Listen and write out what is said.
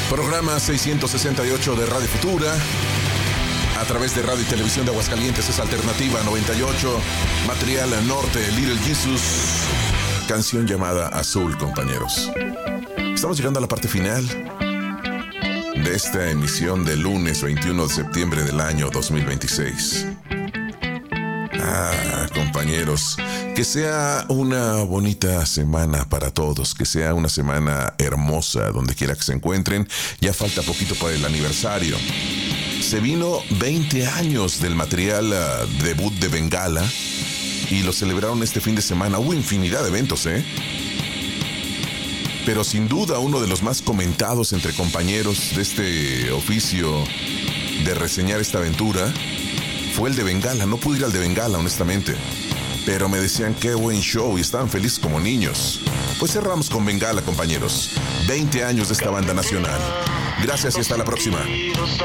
Programa 668 de Radio Futura. A través de Radio y Televisión de Aguascalientes es Alternativa 98. Material Norte, Little Jesus. Canción llamada Azul, compañeros. Estamos llegando a la parte final de esta emisión del lunes 21 de septiembre del año 2026. Compañeros, que sea una bonita semana para todos, que sea una semana hermosa donde quiera que se encuentren. Ya falta poquito para el aniversario. Se vino 20 años del material debut de Bengala y lo celebraron este fin de semana. Hubo infinidad de eventos, pero sin duda uno de los más comentados entre compañeros de este oficio de reseñar esta aventura fue el de Bengala. No pude ir al de Bengala, honestamente, pero me decían qué buen show y estaban felices como niños. Pues cerramos con Bengala, compañeros. 20 años de esta banda nacional. Gracias y hasta la próxima.